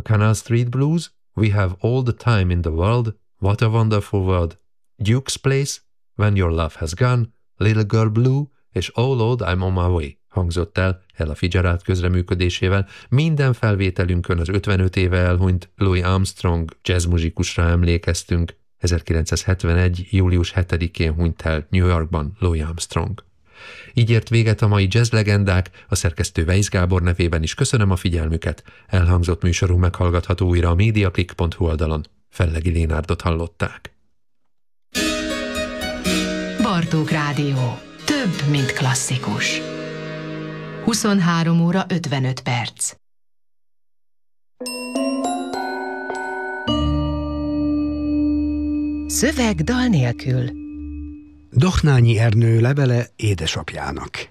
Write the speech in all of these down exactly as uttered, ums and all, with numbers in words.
Canal Street Blues, We Have All the Time in the World, What a Wonderful World, Duke's Place, When Your Love Has Gone, Little Girl Blue és Oh Lord, I'm on my way hangzott el Ella Fitzgerald közreműködésével. Minden felvételünkön az ötvenöt éve elhunyt Louis Armstrong jazzmuzsikusra emlékeztünk. ezerkilencszázhetvenegy. július hetedikén hunyt el New Yorkban Louis Armstrong. Így ért véget a mai jazz legendák, a szerkesztő Weisz Gábor nevében is köszönöm a figyelmüket. Elhangzott műsorunk meghallgatható újra a mediaclick pont hu oldalon. Fellegi Lénárdot hallották. Bartók Rádió. Több, mint klasszikus. huszonhárom óra ötvenöt perc. Szöveg dal nélkül. Dohnányi Ernő levele édesapjának.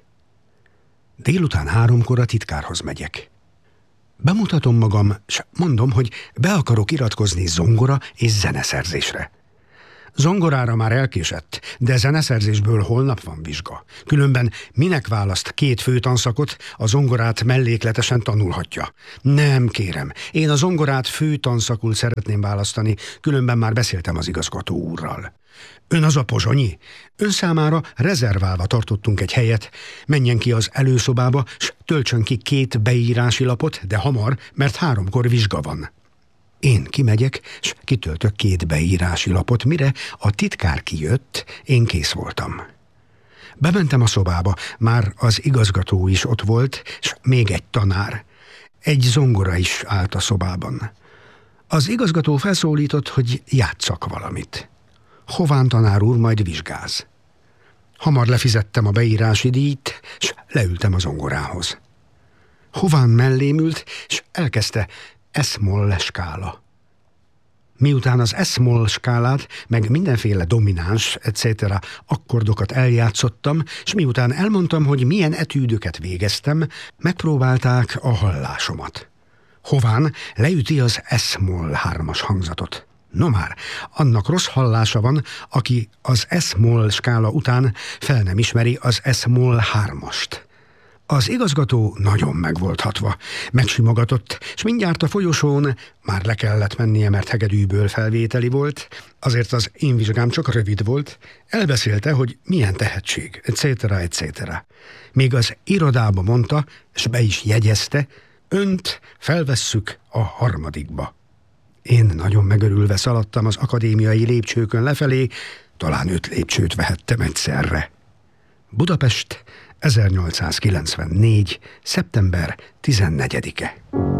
Délután háromkor a titkárhoz megyek. Bemutatom magam, s mondom, hogy be akarok iratkozni zongora és zeneszerzésre. Zongorára már elkésett, de zeneszerzésből holnap van vizsga. Különben minek választ két főtanszakot, a zongorát mellékletesen tanulhatja. Nem, kérem, én a zongorát főtanszakul szeretném választani, különben már beszéltem az igazgató úrral. Ön az a Pozsonyi? Ön számára rezerválva tartottunk egy helyet. Menjen ki az előszobába, s töltsön ki két beírási lapot, de hamar, mert háromkor vizsga van. Én kimegyek, s kitöltök két beírási lapot, mire a titkár kijött, én kész voltam. Bementem a szobába, már az igazgató is ott volt, s még egy tanár. Egy zongora is állt a szobában. Az igazgató felszólított, hogy játsszak valamit. Hován tanár úr majd vizsgáz. Hamar lefizettem a beírási díjt, s leültem a zongorához. Hován mellém ült, s elkezdte S-moll skála. Miután az S-moll skálát, meg mindenféle domináns, et cetera akkordokat eljátszottam, és miután elmondtam, hogy milyen etűdöket végeztem, megpróbálták a hallásomat. Hován leüti az S-moll hármas hangzatot. No már, annak rossz hallása van, aki az S-moll skála után fel nem ismeri az S-moll hármast. Az igazgató nagyon meg volt hatva, megsimogatott, és mindjárt a folyosón már le kellett mennie, mert hegedűből felvételi volt, azért az én vizsgám csak rövid volt, elbeszélte, hogy milyen tehetség, et cetera et cetera. Még az irodába mondta, és be is jegyezte, önt felvesszük a harmadikba. Én nagyon megörülve szaladtam az akadémiai lépcsőkön lefelé, talán öt lépcsőt vehettem egyszerre. Budapest, ezernyolcszázkilencvennégy. szeptember tizennegyedike.